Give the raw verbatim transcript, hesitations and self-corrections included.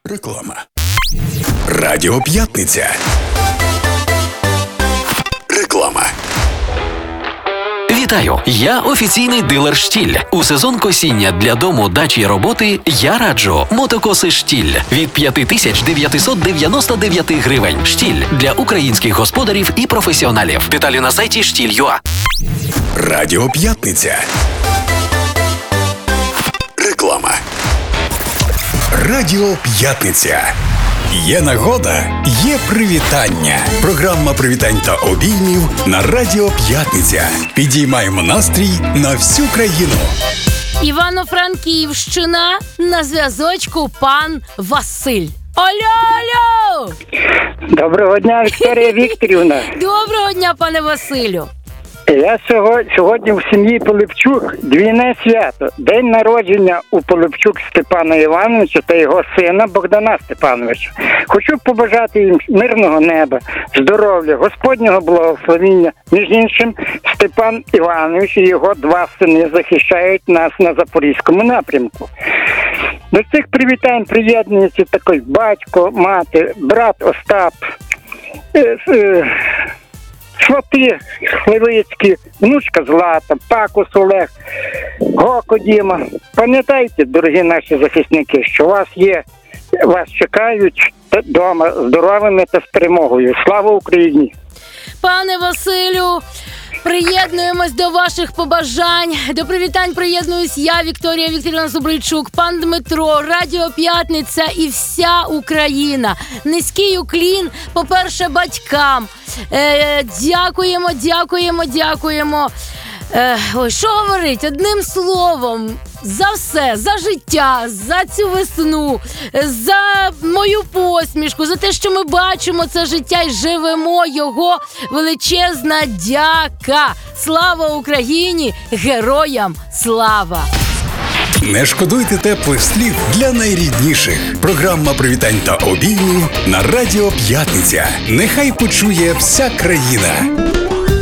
Реклама. Радіо П'ятниця. Реклама. Вітаю! Я офіційний дилер «Штіль». У сезон косіння для дому, дачі й роботи я раджу мотокоси «Штіль» від п'ять тисяч дев'ятсот дев'яносто дев'ять гривень. «Штіль» для українських господарів і професіоналів. Деталі на сайті штіль крапка ю а. Радіо П'ятниця. Реклама. Радіо П'ятниця. Є нагода, є привітання. Програма привітань та обіймів на Радіо П'ятниця. Підіймаємо настрій на всю країну. Івано-Франківщина, на зв'язочку пан Василь. Алло-алло! Доброго дня, Вікторія Вікторівна. Доброго дня, пане Василю. Я сьогодні, сьогодні в сім'ї Полипчук двійне свято. День народження у Полипчук Степана Івановича та його сина Богдана Степановича. Хочу побажати їм мирного неба, здоров'я, Господнього благословіння. Між іншим, Степан Іванович і його два сини захищають нас на Запорізькому напрямку. До цих привітань приєднується такий батько, мати, брат Остап, е, е, свати Хливицькі, внучка Злата, Пакус Олег, Гоко Діма. Пам'ятайте, дорогі наші захисники, що у вас є, вас чекають вдома здоровими та з перемогою. Слава Україні! Пане Василю, приєднуємось до ваших побажань. До привітань приєднуюсь я, Вікторія Вікторівна Зубрийчук, пан Дмитро, Радіо П'ятниця і вся Україна. Низький уклін, по-перше, батькам. Е, дякуємо, дякуємо, дякуємо. Е, ой, що говорить? Одним словом, за все, за життя, за цю весну, за мою посмішку, за те, що ми бачимо це життя і живемо його, величезна дяка. Слава Україні! Героям слава! Не шкодуйте теплих слів для найрідніших. Програма привітань та обіймів на Радіо П'ятниця. Нехай почує вся країна.